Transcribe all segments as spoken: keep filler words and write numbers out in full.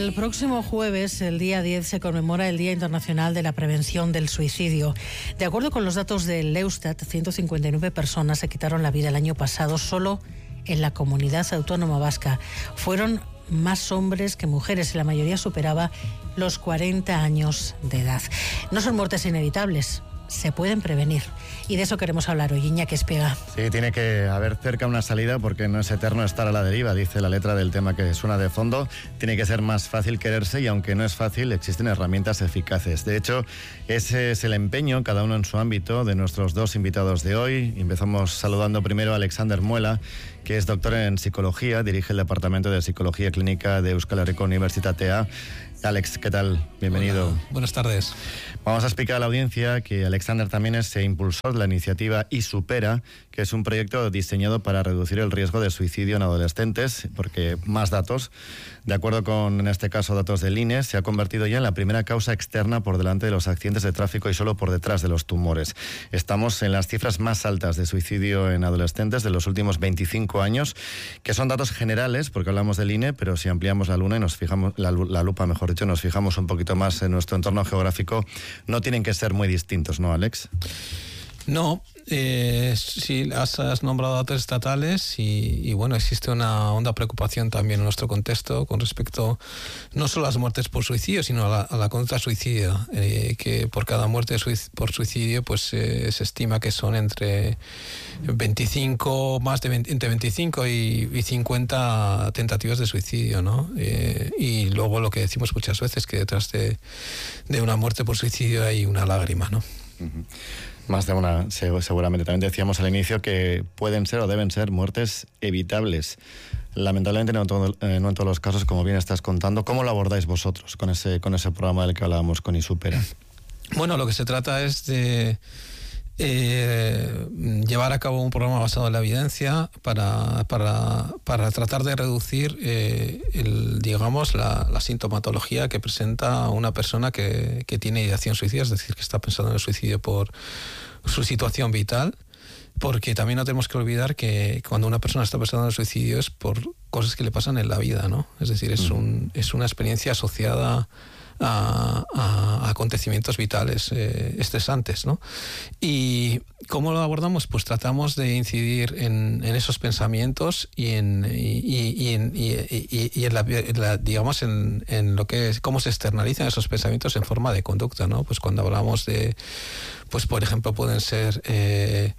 El próximo jueves, el día diez, se conmemora el Día Internacional de la Prevención del Suicidio. De acuerdo con los datos del Eustat, ciento cincuenta y nueve personas se quitaron la vida el año pasado solo en la comunidad autónoma vasca. Fueron más hombres que mujeres y la mayoría superaba los cuarenta años de edad. No son muertes inevitables, se pueden prevenir. Y de eso queremos hablar hoy, Iñaki Espiga. Sí, tiene que haber cerca una salida porque no es eterno estar a la deriva, dice la letra del tema que suena de fondo. Tiene que ser más fácil quererse y aunque no es fácil, existen herramientas eficaces. De hecho, ese es el empeño, cada uno en su ámbito, de nuestros dos invitados de hoy. Empezamos saludando primero a Alexander Muela, que es doctor en psicología, dirige el Departamento de Psicología Clínica de Euskal Herriko Unibertsitatea. Alex, ¿qué tal? Bienvenido. Hola, buenas tardes. Vamos a explicar a la audiencia que Alexander también es impulsor de la iniciativa iSupera, que es un proyecto diseñado para reducir el riesgo de suicidio en adolescentes, porque más datos, de acuerdo con, en este caso, datos del I N E, se ha convertido ya en la primera causa externa por delante de los accidentes de tráfico y solo por detrás de los tumores. Estamos en las cifras más altas de suicidio en adolescentes de los últimos veinticinco años, que son datos generales, porque hablamos del I N E, pero si ampliamos la luna y nos fijamos, la, la lupa, mejor dicho, nos fijamos un poquito más en nuestro entorno geográfico, no tienen que ser muy distintos, ¿no, Alex? No, eh, sí, has, has nombrado datos estatales y, y bueno, existe una honda preocupación también en nuestro contexto con respecto no solo a las muertes por suicidio, sino a la, a la conducta suicida, eh, que por cada muerte por suicidio pues eh, se estima que son entre veinticinco, más de veinte, entre veinticinco y, y cincuenta tentativas de suicidio, ¿no? Eh, y luego lo que decimos muchas veces, que detrás de, de una muerte por suicidio hay una lágrima, ¿no? Uh-huh. Más de una, seguramente. También decíamos al inicio que pueden ser o deben ser muertes evitables. Lamentablemente no en, todo, eh, no en todos los casos, como bien estás contando. ¿Cómo lo abordáis vosotros con ese, con ese programa del que hablábamos con iSupera? Bueno, lo que se trata es de eh, llevar a cabo un programa basado en la evidencia para, para, para tratar de reducir eh, el, digamos, la, la sintomatología que presenta una persona que, que tiene ideación suicida, es decir, que está pensando en el suicidio por su situación vital, porque también no tenemos que olvidar que cuando una persona está pensando en el suicidio es por cosas que le pasan en la vida, ¿no? Es decir, es, un, es una experiencia asociada A, a acontecimientos vitales eh, estresantes, ¿no? ¿Y cómo lo abordamos? Pues tratamos de incidir en, en esos pensamientos y en, y, y, y en, y, y, y en, la, en la, digamos, en, en lo que es, cómo se externalizan esos pensamientos en forma de conducta, ¿no? Pues cuando hablamos de, pues por ejemplo, pueden ser eh,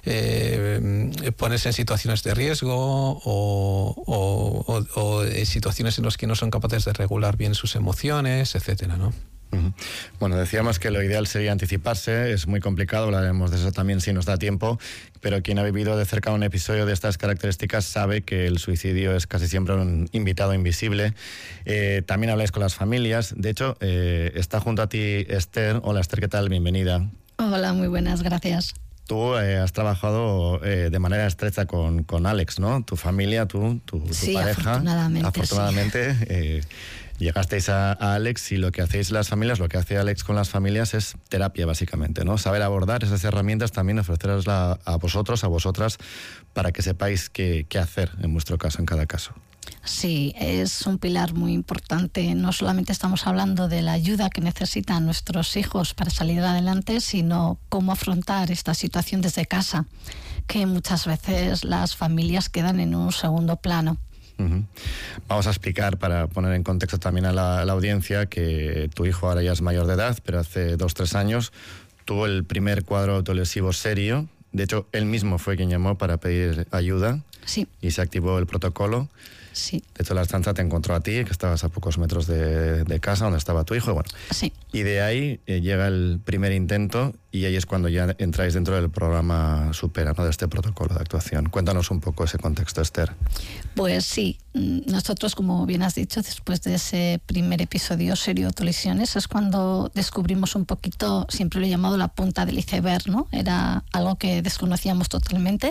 eh, ponerse en situaciones de riesgo o, o, o, o situaciones en las que no son capaces de regular bien sus emociones, etcétera, ¿no? Uh-huh. Bueno, decíamos que lo ideal sería anticiparse, es muy complicado, hablaremos de eso también si nos da tiempo, pero quien ha vivido de cerca un episodio de estas características sabe que el suicidio es casi siempre un invitado invisible. Eh, también habláis con las familias, de hecho, eh, está junto a ti Esther. Hola Esther, ¿qué tal? Bienvenida. Hola, muy buenas, gracias. Tú eh, has trabajado eh, de manera estrecha con, con Alex, ¿no? Tu familia, tú, tu, tu sí, pareja. Afortunadamente. Afortunadamente. Sí. Eh, llegasteis a, a Alex y lo que hacéis las familias, lo que hace Alex con las familias es terapia, básicamente, ¿no? Saber abordar esas herramientas, también ofrecerlas a vosotros, a vosotras, para que sepáis qué, qué hacer en vuestro caso, en cada caso. Sí, es un pilar muy importante. No solamente estamos hablando de la ayuda que necesitan nuestros hijos para salir adelante, sino cómo afrontar esta situación desde casa, que muchas veces las familias quedan en un segundo plano. Uh-huh. Vamos a explicar, para poner en contexto también a la, a la audiencia, que tu hijo ahora ya es mayor de edad, pero hace dos, tres años tuvo el primer cuadro autolesivo serio. De hecho, él mismo fue quien llamó para pedir ayuda. Sí. Y se activó el protocolo. Sí. De hecho, la estancia te encontró a ti, que estabas a pocos metros de, de casa, donde estaba tu hijo. Y bueno, sí. Y de ahí eh, llega el primer intento y ahí es cuando ya entráis dentro del programa Supera, ¿no? De este protocolo de actuación. Cuéntanos un poco ese contexto, Esther. Pues sí, nosotros, como bien has dicho, después de ese primer episodio serio de autolesiones, es cuando descubrimos un poquito, siempre lo he llamado la punta del iceberg, ¿no? Era algo que desconocíamos totalmente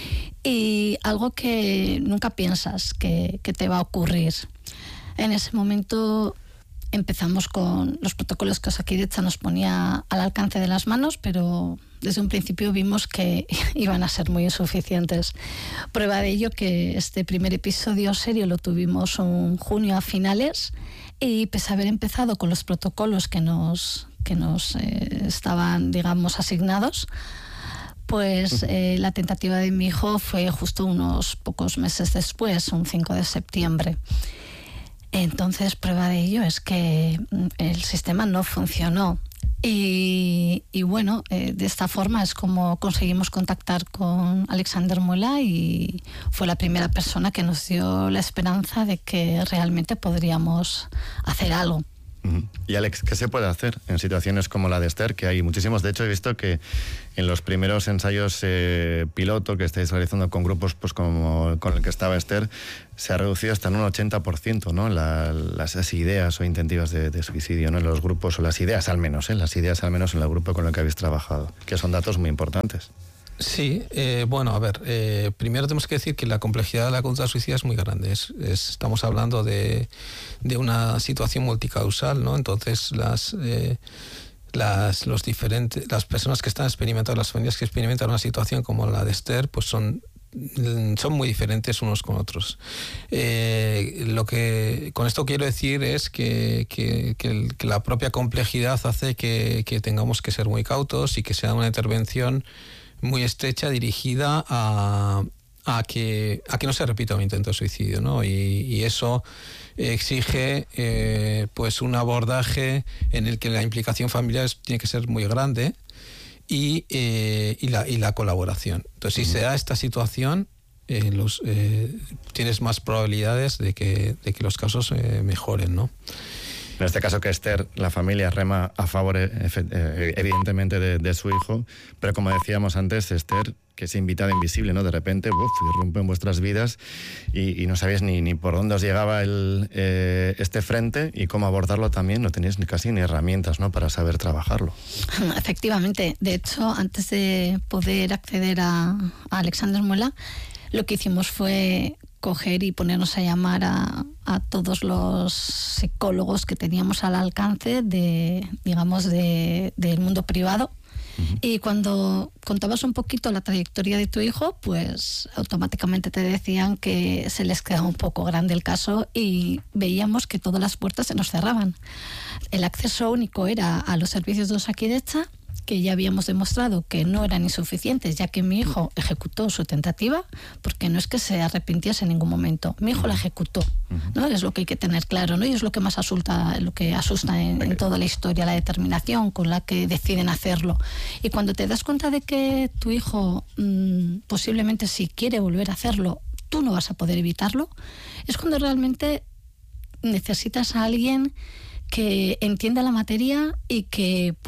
y algo que nunca piensas que, que te va a ocurrir. En ese momento empezamos con los protocolos que Osakidetza nos ponía al alcance de las manos, pero desde un principio vimos que iban a ser muy insuficientes. Prueba de ello que este primer episodio serio lo tuvimos en junio a finales Y pese a haber empezado con los protocolos que nos, que nos eh, estaban, digamos, asignados, pues eh, la tentativa de mi hijo fue justo unos pocos meses después, un cinco de septiembre. Entonces, prueba de ello es que el sistema no funcionó. Y, y bueno, eh, de esta forma es como conseguimos contactar con Alexander Muela, y fue la primera persona que nos dio la esperanza de que realmente podríamos hacer algo. Y Alex, ¿qué se puede hacer en situaciones como la de Esther? Que hay muchísimos. De hecho, he visto que en los primeros ensayos eh, piloto que estáis realizando con grupos pues como con el que estaba Esther, se ha reducido hasta en un ochenta por ciento, ¿no? La, las, las ideas o intentativas de, de suicidio, ¿no? En los grupos, o las ideas al menos, ¿eh? Las ideas al menos en el grupo con el que habéis trabajado, que son datos muy importantes. Sí, eh, bueno, a ver, eh, primero tenemos que decir que la complejidad de la conducta suicida es muy grande. Es, es, estamos hablando de, de una situación multicausal, ¿no? Entonces, las, eh, las, los diferentes, las personas que están experimentando, las familias que experimentan una situación como la de Esther, pues son son muy diferentes unos con otros. Eh, lo que con esto quiero decir es que, que, que, el, que la propia complejidad hace que, que tengamos que ser muy cautos y que sea una intervención muy estrecha dirigida a, a, que, a que no se repita un intento de suicidio, ¿no? Y, y eso exige eh, pues un abordaje en el que la implicación familiar tiene que ser muy grande y, eh, y, la, y la colaboración. Entonces, si se da esta situación, eh, los, eh, tienes más probabilidades de que, de que los casos eh, mejoren, ¿no? En este caso que Esther, la familia rema a favor evidentemente de, de su hijo, pero como decíamos antes, Esther, que es invitada invisible, ¿no? De repente, uf, irrumpe en vuestras vidas y, y no sabíais ni, ni por dónde os llegaba el, eh, este frente y cómo abordarlo también, no teníais ni casi ni herramientas, ¿no? Para saber trabajarlo. Efectivamente, de hecho, antes de poder acceder a, a Alexander Muela, lo que hicimos fue coger y ponernos a llamar a, a todos los psicólogos que teníamos al alcance de, digamos, de, del mundo privado. Uh-huh. Y cuando contabas un poquito la trayectoria de tu hijo, pues automáticamente te decían que se les quedaba un poco grande el caso y veíamos que todas las puertas se nos cerraban. El acceso único era a los servicios de Osakidetza, que ya habíamos demostrado que no eran insuficientes, ya que mi hijo ejecutó su tentativa, porque no es que se arrepintiese en ningún momento. Mi hijo la ejecutó, ¿no? Es lo que hay que tener claro, ¿no? Y es lo que más asusta, lo que asusta en, en toda la historia, la determinación con la que deciden hacerlo. Y cuando te das cuenta de que tu hijo mmm, posiblemente si quiere volver a hacerlo, tú no vas a poder evitarlo, es cuando realmente necesitas a alguien que entienda la materia y que